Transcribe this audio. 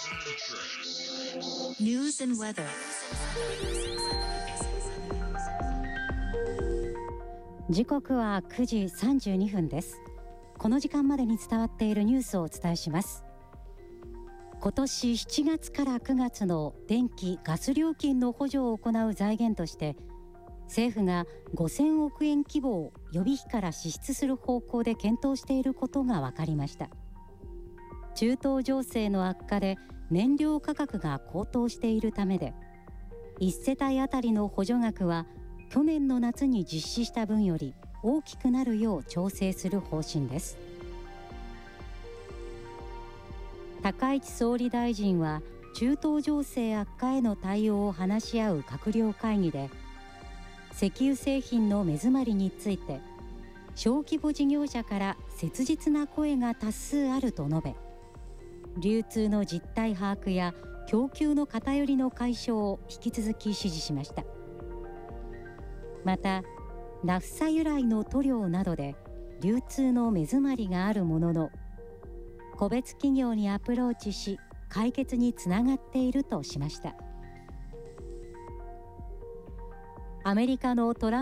News and weather. 時刻は9時32分です。この時間までに伝わっているニュースをお伝えします。今年7月から9月の電気・ガス料金の補助を行う財源として政府が5000億円規模を予備費から支出する方向で検討していることが分かりました。中東情勢の悪化で燃料価格が高騰しているためで、1世帯あたりの補助額は去年の夏に実施した分より大きくなるよう調整する方針です。高市総理大臣は中東情勢悪化への対応を話し合う閣僚会議で、石油製品の目詰まりについて小規模事業者から切実な声が多数あると述べ、流通の実態把握や供給の偏りの解消を引き続き指示しました。またナフサ由来の塗料などで流通の目詰まりがあるものの、個別企業にアプローチし解決につながっているとしました。アメリカのトランプ